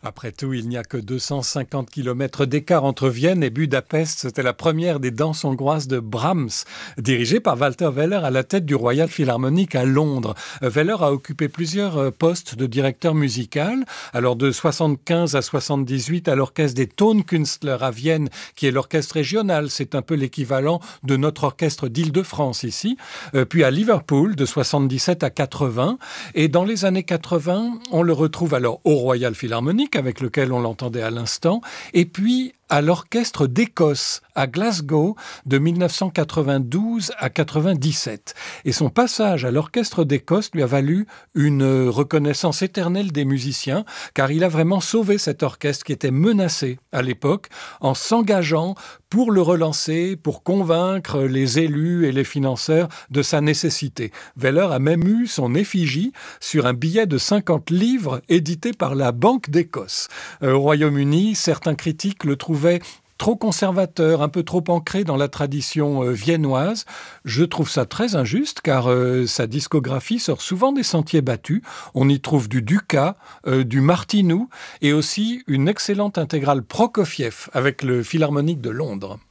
Après tout, il n'y a que 250 kilomètres d'écart entre Vienne et Budapest. C'était la première des danses hongroises de Brahms, dirigée par Walter Weller à la tête du Royal Philharmonic à Londres. Weller a occupé plusieurs postes de directeur musical. Alors de 75 à 78 à l'orchestre des Tonkünstler à Vienne, qui est l'orchestre régional. C'est un peu l'équivalent de notre orchestre d'Île-de-France ici. Puis à Liverpool de 77 à 80. Et dans les années 80, on le retrouve alors au Royal Philharmonic, avec lequel on l'entendait à l'instant, et puis à l'Orchestre d'Écosse à Glasgow de 1992 à 97. Et son passage à l'Orchestre d'Écosse lui a valu une reconnaissance éternelle des musiciens, car il a vraiment sauvé cet orchestre qui était menacé à l'époque en s'engageant pour le relancer, pour convaincre les élus et les financeurs de sa nécessité. Weller a même eu son effigie sur un billet de 50 livres édité par la Banque d'Écosse. Au Royaume-Uni, certains critiques le trouvaient trop conservateur, un peu trop ancré dans la tradition viennoise. Je trouve ça très injuste car sa discographie sort souvent des sentiers battus. On y trouve du Dukas, du Martinou et aussi une excellente intégrale Prokofiev avec le Philharmonique de Londres.